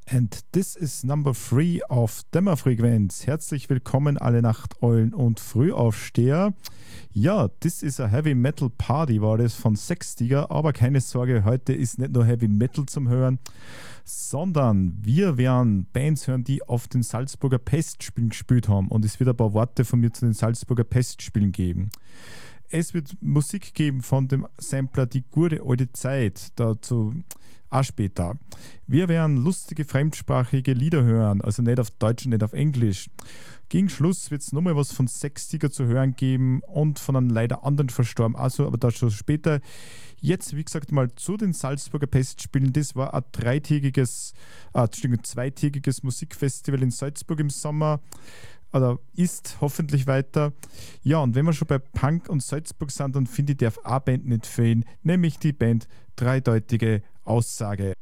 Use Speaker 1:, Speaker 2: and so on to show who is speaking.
Speaker 1: And this is number 3 of Dämmerfrequenz. Herzlich willkommen alle Nachteulen und Frühaufsteher. Ja, this is a Heavy Metal Party war das von Sechstiger, aber keine Sorge, heute ist nicht nur Heavy Metal zum Hören, sondern wir werden Bands hören, die auf den Salzburger Pestspielen gespielt haben, und es wird ein paar Worte von mir zu den Salzburger Pestspielen geben. Es wird Musik geben von dem Sampler Die gute alte Zeit, dazu auch später. Wir werden lustige fremdsprachige Lieder hören, also nicht auf Deutsch und nicht auf Englisch. Gegen Schluss wird es nochmal was von Sechstiger zu hören geben und von einem leider anderen Verstorben, also aber da schon später. Jetzt, wie gesagt, mal zu den Salzburger Pestspielen. Das war ein zweitägiges Musikfestival in Salzburg im Sommer. Oder ist hoffentlich weiter. Ja, und wenn wir schon bei Punk und Salzburg sind, dann finde ich, darf eine Band nicht fehlen, nämlich die Band Dreideutige Aussage.